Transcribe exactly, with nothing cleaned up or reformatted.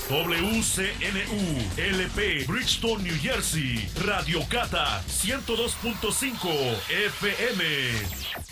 W C N U L P Bridgeton, New Jersey. Radio Cata ciento dos punto cinco F M.